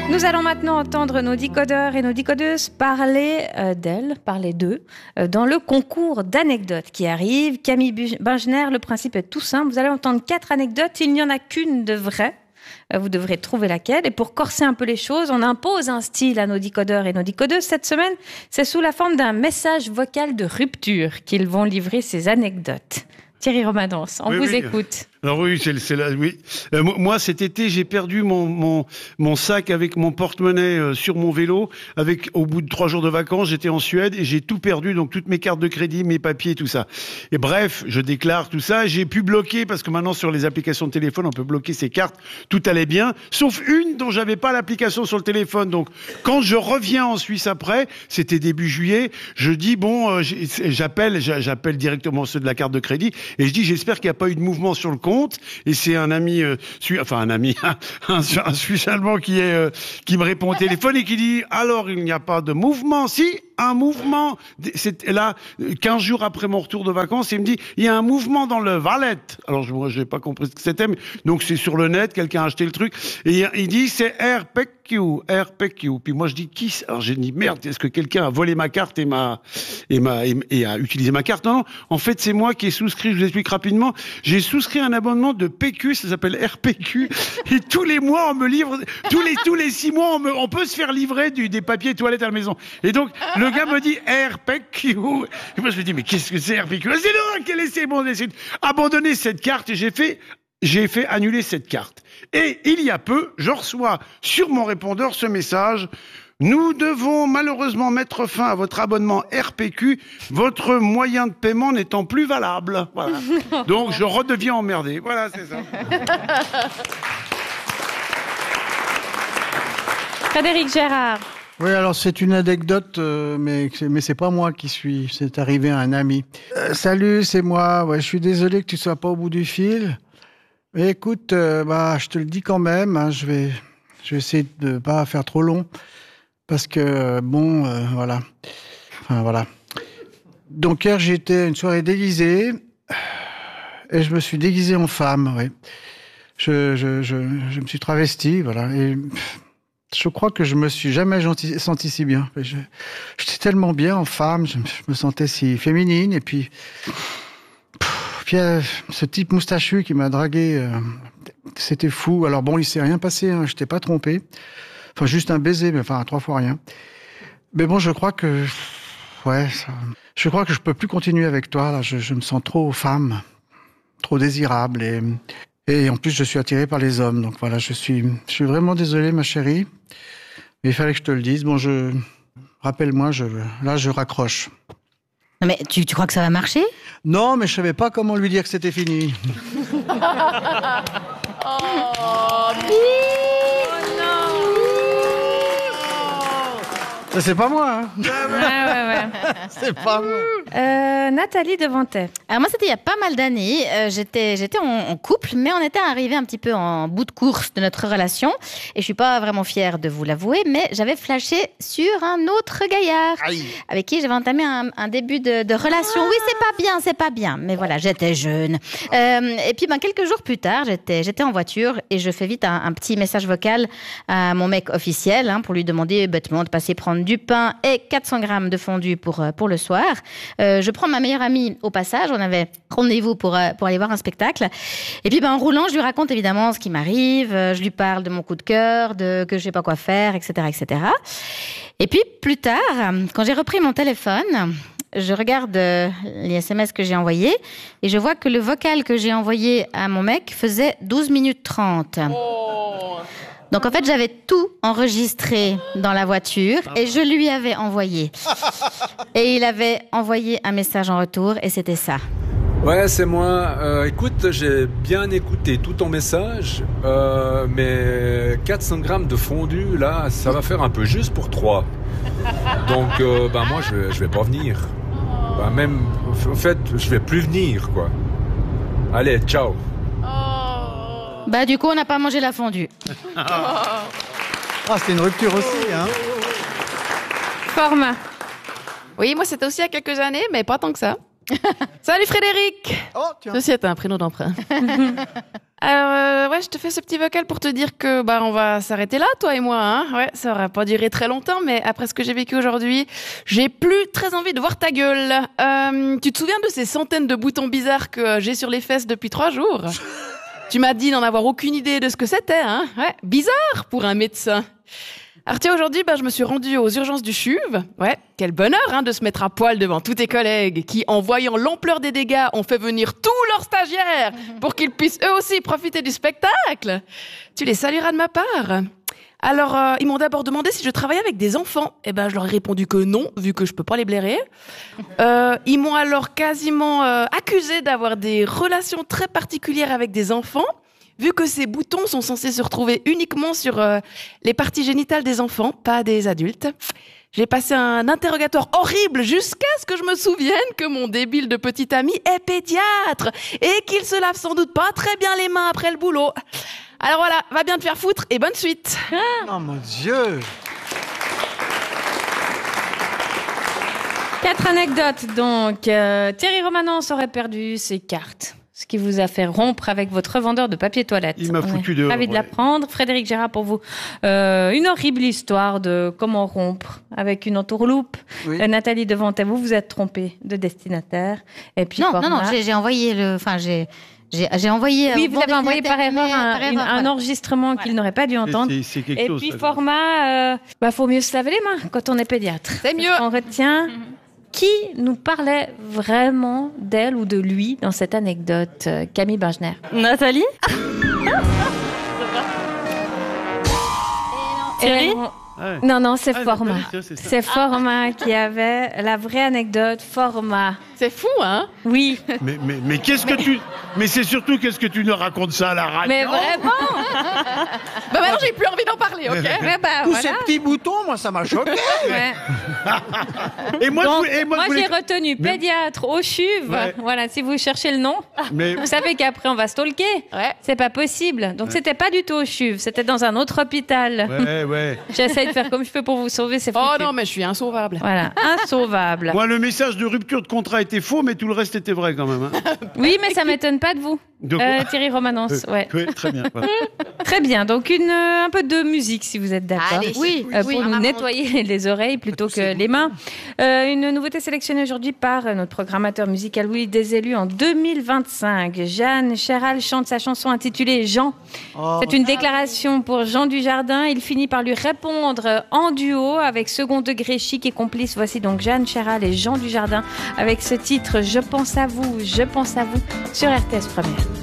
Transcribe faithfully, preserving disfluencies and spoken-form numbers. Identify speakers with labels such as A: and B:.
A: Nous allons maintenant entendre nos décodeurs et nos décodeuses parler euh, d'elles, parler d'eux, euh, dans le concours d'anecdotes qui arrive. Camille Bengener, le principe est tout simple. Vous allez entendre quatre anecdotes, il n'y en a qu'une de vraie. Euh, vous devrez trouver laquelle. Et pour corser un peu les choses, on impose un style à nos décodeurs et nos décodeuses. Cette semaine, c'est sous la forme d'un message vocal de rupture qu'ils vont livrer ces anecdotes. Thierry Romadance, on
B: oui,
A: vous
B: oui.
A: écoute.
B: Alors oui, c'est, c'est là, oui. Euh, moi, cet été, j'ai perdu mon, mon, mon sac avec mon porte-monnaie euh, sur mon vélo. Avec, au bout de trois jours de vacances, j'étais en Suède et j'ai tout perdu, donc toutes mes cartes de crédit, mes papiers, tout ça. Et bref, je déclare tout ça. J'ai pu bloquer, parce que maintenant, sur les applications de téléphone, on peut bloquer ses cartes. Tout allait bien, sauf une dont j'avais pas l'application sur le téléphone. Donc, quand je reviens en Suisse après, c'était début juillet, je dis, bon, euh, j'appelle, j'appelle directement ceux de la carte de crédit et je dis, j'espère qu'il n'y a pas eu de mouvement sur le compte. Et c'est un ami, euh, su, enfin un ami, un, un Suisse allemand qui est, euh, qui me répond au téléphone et qui dit, alors il n'y a pas de mouvement, si, un mouvement. C'est là, quinze jours après mon retour de vacances, il me dit, il y a un mouvement dans le Valais. Alors moi, je n'ai pas compris ce que c'était, mais donc c'est sur le net, quelqu'un a acheté le truc et il dit, c'est R P Q, R P Q. Puis moi je dis, qui? Alors j'ai dit, merde, est-ce que quelqu'un a volé ma carte et m'a et m'a et, et a utilisé ma carte? Non, non. En fait, c'est moi qui ai souscrit. Je vous explique rapidement. J'ai souscrit un abonnement de P Q, ça s'appelle R P Q, et tous les mois on me livre, tous les tous les six mois on, me, on peut se faire livrer du, des papiers toilettes à la maison. Et donc le gars me dit R P Q. Et moi je me dis, mais qu'est-ce que c'est R P Q? C'est non, quel est bon, j'ai abandonné cette carte et j'ai fait j'ai fait annuler cette carte. Et il y a peu, je reçois sur mon répondeur ce message. Nous devons malheureusement mettre fin à votre abonnement R P Q, votre moyen de paiement n'étant plus valable. Voilà. Donc je redeviens emmerdé. Voilà, c'est ça.
A: Frédéric Gérard.
C: Oui, alors c'est une anecdote, euh, mais, mais c'est pas moi qui suis, c'est arrivé à un ami. Euh, salut, c'est moi. Ouais, je suis désolé que tu sois pas au bout du fil. Mais écoute, euh, bah, je te le dis quand même, hein, je vais, je vais essayer de pas faire trop long. Parce que, bon, euh, voilà. Enfin, voilà. Donc, hier, j'étais à une soirée déguisée. Et je me suis déguisé en femme, oui. Je, je, je, je me suis travesti, voilà. Et je crois que je me suis jamais senti, senti si bien. Je, j'étais tellement bien en femme, je, je me sentais si féminine. Et puis, puis euh, ce type moustachu qui m'a dragué, euh, c'était fou. Alors bon, il s'est rien passé, hein, je t'ai pas trompé. Enfin, juste un baiser, mais enfin, trois fois rien. Mais bon, je crois que... Ouais, ça... Je crois que je peux plus continuer avec toi, là. Je, je me sens trop femme, trop désirable. Et, et en plus, je suis attiré par les hommes. Donc voilà, je suis, je suis vraiment désolé, ma chérie. Mais il fallait que je te le dise. Bon, je... Rappelle-moi, je... là, je raccroche.
D: Non, mais tu, tu crois que ça va marcher?
C: Non, mais je savais pas comment lui dire que c'était fini.
A: Oh,
C: Ça, c'est pas moi, hein.
A: Ouais, ouais, ouais.
C: C'est pas moi.
A: Euh, Nathalie Devantet.
D: Alors moi, c'était il y a pas mal d'années. Euh, j'étais, j'étais en, en couple, mais on était arrivé un petit peu en bout de course de notre relation. Et je suis pas vraiment fière de vous l'avouer, mais j'avais flashé sur un autre gaillard
C: Aïe.
D: avec qui j'avais entamé un, un début de, de relation. Oui, c'est pas bien, c'est pas bien. Mais voilà, j'étais jeune. Euh, et puis, ben, quelques jours plus tard, j'étais, j'étais en voiture et je fais vite un, un petit message vocal à mon mec officiel, hein, pour lui demander bêtement de passer prendre du pain et quatre cents grammes de fondu pour, pour le soir. Euh, je prends ma meilleure amie au passage. On avait rendez-vous pour, pour aller voir un spectacle. Et puis, ben, en roulant, je lui raconte évidemment ce qui m'arrive. Je lui parle de mon coup de cœur, de que je sais pas quoi faire, et cetera, et cetera. Et puis, plus tard, quand j'ai repris mon téléphone, je regarde les S M S que j'ai envoyés et je vois que le vocal que j'ai envoyé à mon mec faisait douze minutes trente. Oh. Donc en fait, j'avais tout enregistré dans la voiture et je lui avais envoyé. Et il avait envoyé un message en retour et c'était ça.
E: Ouais, c'est moi. Euh, écoute, j'ai bien écouté tout ton message, euh, mais quatre cents grammes de fondu, là, ça va faire un peu juste pour trois. Donc, euh, ben moi, je, je vais pas venir. Ben même, en fait, je vais plus venir, quoi. Allez, ciao.
D: Bah du coup, on n'a pas mangé la fondue.
C: Ah, c'était une rupture aussi, hein.
A: Format.
F: Oui, moi, c'était aussi il y a quelques années, mais pas tant que ça. Salut Frédéric.
C: Oh, tiens.
F: Ceci est un prénom d'emprunt. Alors, euh, ouais, je te fais ce petit vocal pour te dire que bah on va s'arrêter là, toi et moi. Hein, ouais, ça aura pas duré très longtemps, mais après ce que j'ai vécu aujourd'hui, j'ai plus très envie de voir ta gueule. Euh, tu te souviens de ces centaines de boutons bizarres que j'ai sur les fesses depuis trois jours? Tu m'as dit n'en avoir aucune idée de ce que c'était, hein? Ouais, bizarre pour un médecin. Alors tiens, aujourd'hui, bah, je me suis rendue aux urgences du C H U V. Ouais, quel bonheur hein, de se mettre à poil devant tous tes collègues qui, en voyant l'ampleur des dégâts, ont fait venir tous leurs stagiaires pour qu'ils puissent eux aussi profiter du spectacle. Tu les salueras de ma part. Alors, euh, ils m'ont d'abord demandé si je travaillais avec des enfants. Eh ben, je leur ai répondu que non, vu que je peux pas les blairer. Euh, ils m'ont alors quasiment euh, accusé d'avoir des relations très particulières avec des enfants, vu que ces boutons sont censés se retrouver uniquement sur euh, les parties génitales des enfants, pas des adultes. J'ai passé un interrogatoire horrible jusqu'à ce que je me souvienne que mon débile de petit ami est pédiatre et qu'il se lave sans doute pas très bien les mains après le boulot. Alors voilà, va bien te faire foutre et bonne suite.
C: Oh mon Dieu.
A: Quatre anecdotes donc. Euh, Thierry Romanens aurait perdu ses cartes, ce qui vous a fait rompre avec votre revendeur de papier toilette.
B: Il m'a
A: On
B: foutu
A: est
B: dehors,
A: ravi de
B: ouais.
A: l'apprendre. Frédéric Gérard, pour vous, euh, une horrible histoire de comment rompre avec une entourloupe.
C: Oui.
A: Euh, Nathalie Devantet, vous vous êtes trompée de destinataire. Et puis
D: Non, non, non,
A: Format.
D: j'ai j'ai envoyé le. Enfin, j'ai. J'ai j'ai envoyé.
A: Oui,
D: euh,
A: vous
D: mon
A: avez envoyé par
D: destinataire,
A: erreur
D: mais
A: un,
D: par
A: une-
D: erreur,
A: un
D: voilà.
A: enregistrement qu'il n'aurait pas dû entendre.
B: C'est- C'est quelque
A: Et
B: chose.
A: puis
B: ça.
A: format, euh, bah faut mieux se laver les mains quand on est pédiatre.
F: C'est mieux.
A: On retient qui nous parlait vraiment d'elle ou de lui dans cette anecdote, euh, Camille Bengener.
G: Nathalie Thierry
A: Euh,
B: Ouais.
A: Non, non, c'est
B: Ah,
A: Format.
B: Nathalie, tiens, c'est ça.
A: C'est Format qui avait la vraie anecdote. Format.
F: C'est fou, hein?
A: Oui,
B: Mais, mais, mais qu'est-ce que tu. Mais c'est surtout qu'est-ce que tu nous racontes ça à la radio?
A: mais vraiment.
F: Bah maintenant, j'ai plus envie d'en parler, ok?
A: Mais bah,
C: Tous
A: voilà.
C: ces petits boutons, moi, ça m'a choqué.
A: Ouais.
B: Et moi,
A: Donc,
B: je, voulais- et moi,
A: moi,
B: je voulais-
A: j'ai retenu
B: Mais-
A: pédiatre au C H U V.
B: Ouais.
A: Voilà, si vous cherchez le nom,
B: Mais,
A: vous savez qu'après on va stalker.
F: Ouais.
A: C'est pas possible. Donc c'était pas du tout au C H U V, c'était dans un autre hôpital.
B: ouais, ouais.
A: J'essaye de faire comme je peux pour vous sauver, c'est
F: Oh
A: foutu.
F: non, mais je suis insauvable.
A: Voilà, insauvable.
B: Moi, le message de rupture de contrat était faux, mais tout le reste était vrai quand même. Hein.
A: Oui, mais ça m'étonne pas de vous,
B: Donc,
A: euh, Thierry Romanens. Ouais.
B: oui, très bien. Voilà.
A: Très bien. Donc une euh, un peu de musique, si vous êtes d'accord.
D: Allez.
A: Oui, euh, pour nous nettoyer les oreilles plutôt que les mains. Euh, une nouveauté sélectionnée aujourd'hui par euh, notre programmateur musical Louis Desélus en deux mille vingt-cinq. Jeanne Chéral chante sa chanson intitulée Jean.
C: Oh,
A: C'est une déclaration pour Jean Dujardin. Il finit par lui répondre en duo avec Second Degré Chic et Complice. Voici donc Jeanne Chéral et Jean Dujardin avec ce titre Je pense à vous, je pense à vous sur R T S Première.